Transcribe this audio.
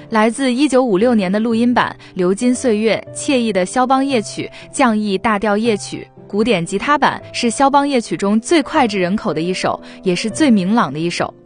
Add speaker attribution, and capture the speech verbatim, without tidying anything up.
Speaker 1: 来自一九五六年的录音版，流金岁月，惬意的肖邦夜曲，降 E 大调夜曲，古典吉他版是肖邦夜曲中最脍炙人口的一首，也是最明朗的一首。